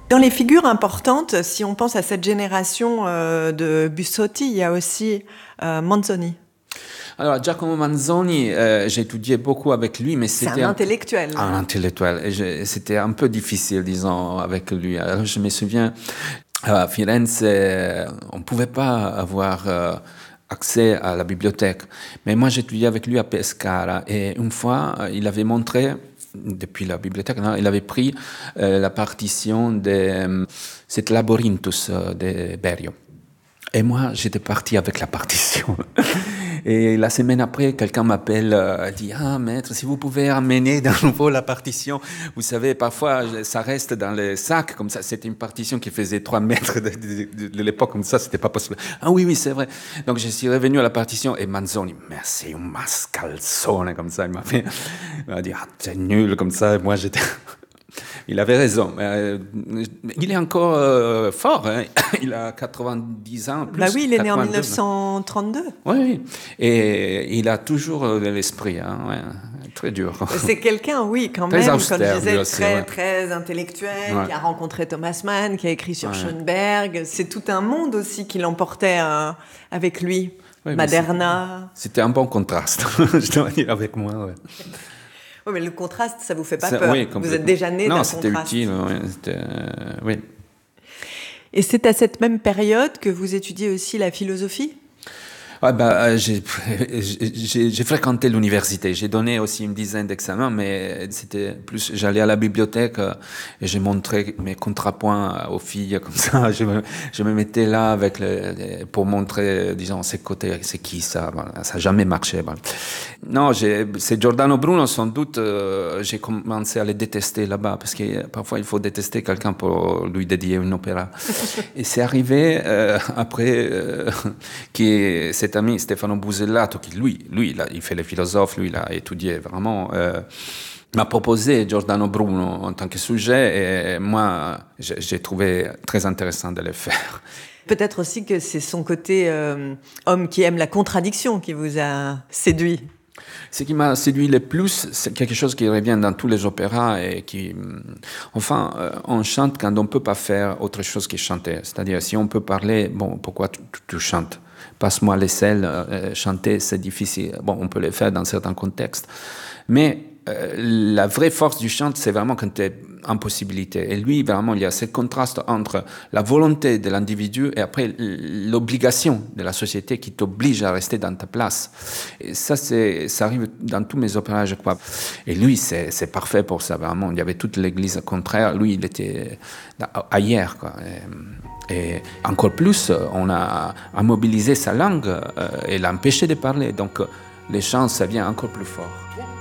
Dans les figures importantes, si on pense à cette génération de Bussotti, il y a aussi Manzoni. Alors, Giacomo Manzoni, j'ai étudié beaucoup avec lui, mais C'est c'était un intellectuel. Un intellectuel. Et c'était un peu difficile, disons, avec lui. Alors, je me souviens, à Firenze, on ne pouvait pas avoir accès à la bibliothèque. Mais moi, j'étudiais avec lui à Pescara. Et une fois, il avait montré, depuis la bibliothèque, il avait pris la partition de cet Labyrinthus de Berio. Et moi, j'étais parti avec la partition. Et la semaine après, quelqu'un m'appelle, dit « Ah, maître, si vous pouvez amener de nouveau la partition. » Vous savez, parfois, ça reste dans les sacs, comme ça. C'était une partition qui faisait 3 mètres de l'époque, comme ça, c'était pas possible. « Ah oui, c'est vrai. » Donc, je suis revenu à la partition et Manzoni, « Merci, un mascalzone », comme ça. Il m'a dit « Ah, c'est nul, comme ça. » Et moi, j'étais... Il avait raison. Il est encore fort. Hein. Il a 90 ans. Plus, bah oui, il est né en 82. 1932. Oui. Et il a toujours l'esprit. Hein. Ouais. Très dur. C'est quelqu'un, oui, quand très même, austère, comme je disais, aussi, très intellectuel, qui a rencontré Thomas Mann, qui a écrit sur Schoenberg. C'est tout un monde aussi qui l'emportait avec lui. Oui, Maderna. C'était un bon contraste, je dois dire, avec moi. Ouais. Oui, mais le contraste, ça vous fait pas peur. Oui, vous êtes déjà né d'un contraste. Non, c'était utile. Oui. Et c'est à cette même période que vous étudiez aussi la philosophie ? J'ai fréquenté l'université. J'ai donné aussi une dizaine d'examens, mais c'était plus, j'allais à la bibliothèque et j'ai montré mes contrapoints aux filles comme ça. Je me mettais là pour montrer, disons, ces côtés, c'est qui ça? Voilà, ça n'a jamais marché. Voilà. Non, c'est Giordano Bruno, sans doute, j'ai commencé à les détester là-bas parce que parfois il faut détester quelqu'un pour lui dédier une opéra. Et c'est arrivé après cet ami Stefano Busellato, qui lui il fait les philosophes, lui il a étudié vraiment, m'a proposé Giordano Bruno en tant que sujet et moi j'ai trouvé très intéressant de le faire. Peut-être aussi que c'est son côté homme qui aime la contradiction qui vous a séduit. Ce qui m'a séduit le plus, c'est quelque chose qui revient dans tous les opéras et qui, enfin, on chante quand on ne peut pas faire autre chose que chanter. C'est-à-dire, si on peut parler, bon, pourquoi tu chantes? Passe-moi les selles, chanter, c'est difficile. Bon, on peut le faire dans certains contextes. Mais la vraie force du chant, c'est vraiment quand tu es en possibilité. Et lui, vraiment, il y a ce contraste entre la volonté de l'individu et après l'obligation de la société qui t'oblige à rester dans ta place. Et ça arrive dans tous mes opéras, je crois. Et lui, c'est parfait pour ça, vraiment. Il y avait toute l'église contraire. Lui, il était ailleurs, quoi. Et encore plus, on a mobilisé sa langue et l'empêché de parler. Donc, les chants, ça vient encore plus fort.